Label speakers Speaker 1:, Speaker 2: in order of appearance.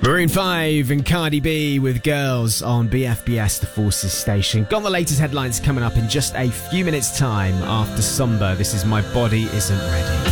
Speaker 1: Maroon 5 and Cardi B with Girls on BFBS, the Forces station. Got the latest headlines coming up in just a few minutes' time after Somber. This is My Body Isn't Ready.